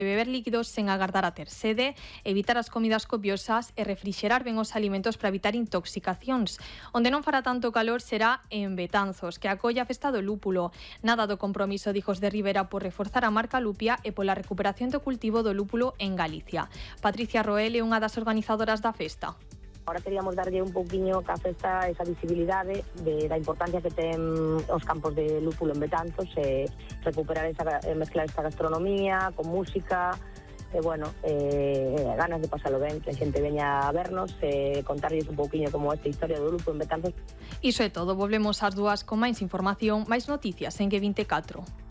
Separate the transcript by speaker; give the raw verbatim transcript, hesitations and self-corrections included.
Speaker 1: beber líquidos sen agardar a ter sede, evitar as comidas copiosas e refrixerar ben os alimentos para evitar intoxicacións. Onde non fará tanto calor será en Betanzos, que acolle a Festa do Lúpulo. Nada do compromiso de Hijos de Ribera por reforzar a marca Lupia e pola recuperación do cultivo do lúpulo en Galicia. Patricia Roel é unha das organizadoras da festa.
Speaker 2: Ahora queríamos darlle un pouquiño ca festa esa visibilidade de, da importancia que ten os campos de lúpulo en Betanzos, e recuperar esa, e mezclar esta gastronomía con música, e bueno, eh, ganas de pasalo ben, que a xente veña a vernos e contarlles un pouquiño como esta historia do lúpulo en Betanzos.
Speaker 1: Iso é todo, volvemos ás dúas con máis información, máis noticias en G vinte e catro.